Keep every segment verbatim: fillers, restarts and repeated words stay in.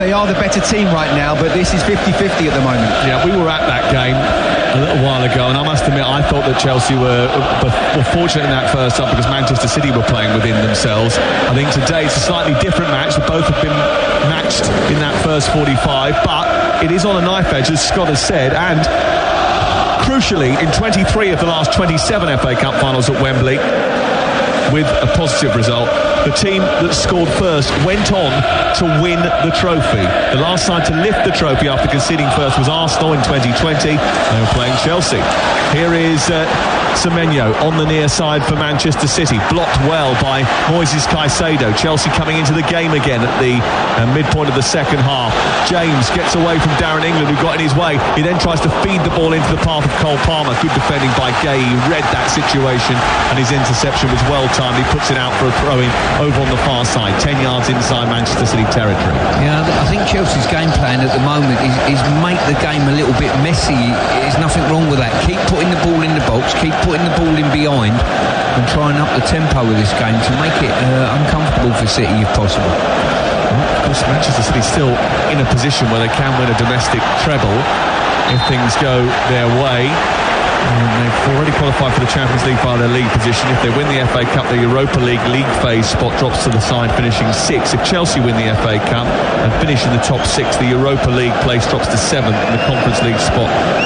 They are the better team right now, but this is fifty-fifty at the moment. Yeah, we were at that game a little while ago, and I must admit I thought that Chelsea were, were fortunate in that first half because Manchester City were playing within themselves. I think today it's a slightly different match. Both have been matched in that first forty-five, but it is on a knife edge, as Scott has said, and crucially, in twenty-three of the last twenty-seven F A Cup finals at Wembley, with a positive result, the team that scored first went on to win the trophy. The last side to lift the trophy after conceding first was Arsenal in twenty twenty. They were playing Chelsea. Here is uh, Semenyo on the near side for Manchester City, blocked well by Moises Caicedo. Chelsea coming into the game again at the uh, midpoint of the second half. James gets away from Darren England, who got in his way. He then tries to feed the ball into the path of Cole Palmer. Good defending by Gay. He read that situation, and his interception was well timed. He puts it out for a throw-in over on the far side, ten yards inside Manchester City territory. Yeah, I think Chelsea's game plan at the moment is, is make the game a little bit messy. There's nothing wrong with that. Keep putting the ball in the box, keep putting the ball in behind, and try and up the tempo of this game to make it uh, uncomfortable for City if possible. Well, of course, Manchester City still in a position where they can win a domestic treble if things go their way. And they've already qualified for the Champions League via their league position. If they win the F A Cup, the Europa League league phase spot drops to the side, finishing sixth. If Chelsea win the F A Cup and finish in the top six, the Europa League place drops to seventh, and the Conference League spot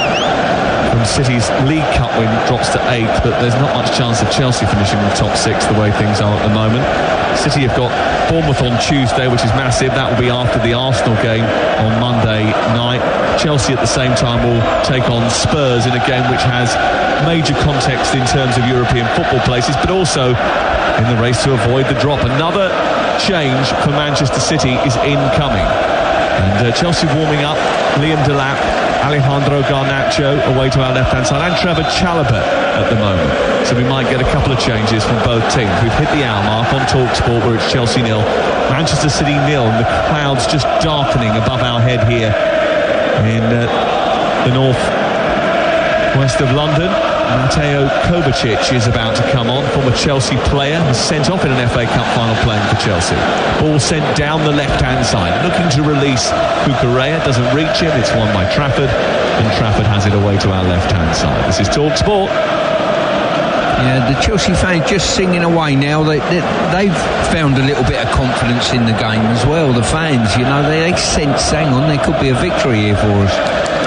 from City's League Cup win drops to eighth. But there's not much chance of Chelsea finishing in the top six the way things are at the moment. City have got Bournemouth on Tuesday, which is massive. That will be after the Arsenal game on Monday night. Chelsea at the same time will take on Spurs in a game which has major context in terms of European football places, but also in the race to avoid the drop. Another change for Manchester City is incoming. And uh, Chelsea warming up, Liam Delap, Alejandro Garnacho away to our left-hand side, and Trevor Chalobah at the moment. So we might get a couple of changes from both teams. We've hit the hour mark on TalkSport where it's Chelsea nil, Manchester City nil, and the clouds just darkening above our head here in uh, the north west of London. Mateo Kovacic is about to come on, former Chelsea player, was sent off in an F A Cup final playing for Chelsea. Ball sent down the left-hand side, looking to release Cucurella, doesn't reach him, it's won by Trafford, and Trafford has it away to our left-hand side. This is TalkSport. Yeah, the Chelsea fans just singing away now. They, they, they've found a little bit of confidence in the game as well. The fans, you know, they, they sense, hang on, there could be a victory here for us.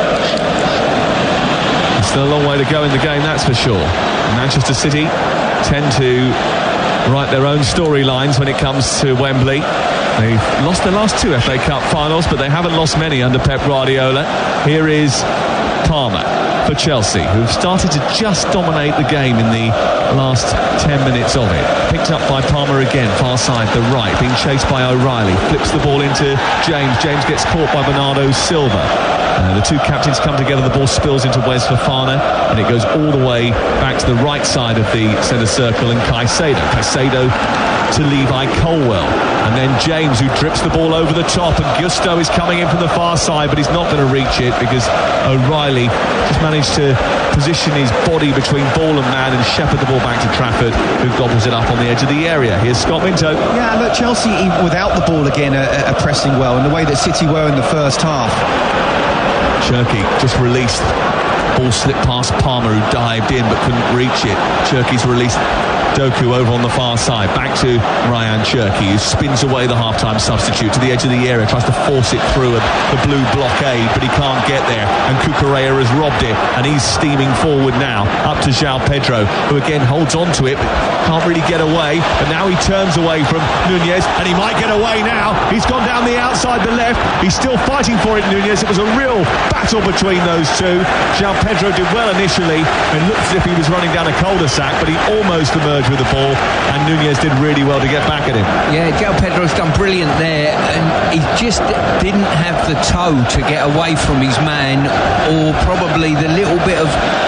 Still a long way to go in the game, that's for sure. Manchester City tend to write their own storylines when it comes to Wembley. They've lost their last two F A Cup finals, but they haven't lost many under Pep Guardiola. Here is Palmer for Chelsea, who've started to just dominate the game in the last ten minutes of it. Picked up by Palmer again, far side, the right, being chased by O'Reilly. Flips the ball into James. James gets caught by Bernardo Silva. Uh, the two captains come together, the ball spills into Wes Fofana, and it goes all the way back to the right side of the centre circle, and Caicedo. Caicedo to Levi Colwell, and then James, who drips the ball over the top, and Gusto is coming in from the far side, but he's not going to reach it because O'Reilly just managed to position his body between ball and man and shepherd the ball back to Trafford, who gobbles it up on the edge of the area. Here's Scott Minto. Yeah, look, Chelsea, even without the ball again, are, are pressing well in the way that City were in the first half. Cherki just released. Ball slipped past Palmer, who dived in but couldn't reach it. Cherki's released Doku over on the far side. Back to Ryan Cherki, who spins away the half-time substitute to the edge of the area, tries to force it through a, the blue blockade, but he can't get there. And Cucurella has robbed it, and he's steaming forward now, up to João Pedro, who again holds on to it, but can't really get away. But now he turns away from Nunez, and he might get away now. He's gone down the outside, the left. He's still fighting for it, Nunez. It was a real battle between those two. João Pedro did well initially, and looked as if he was running down a cul-de-sac, but he almost emerged with the ball, and Nunez did really well to get back at him. Yeah, João Pedro's done brilliant there, and he just didn't have the toe to get away from his man, or probably the little bit of